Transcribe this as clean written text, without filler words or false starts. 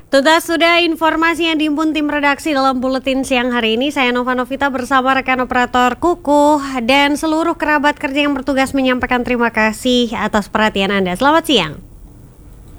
Tuntas sudah informasi yang dihimpun tim redaksi dalam buletin siang hari ini. Saya Nova Novita bersama rekan operator Kukuh dan seluruh kerabat kerja yang bertugas menyampaikan terima kasih atas perhatian Anda. Selamat siang.